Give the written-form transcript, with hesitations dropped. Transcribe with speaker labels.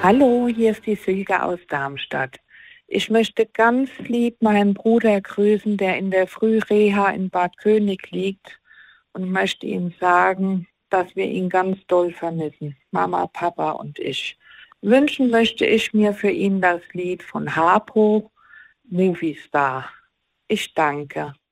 Speaker 1: Hallo, hier ist die Silke aus Darmstadt. Ich möchte ganz lieb meinen Bruder grüßen, der in der Frühreha in Bad König liegt und möchte ihm sagen, dass wir ihn ganz doll vermissen, Mama, Papa und ich. Wünschen möchte ich mir für ihn das Lied von Harpo, Movie Star. Ich danke.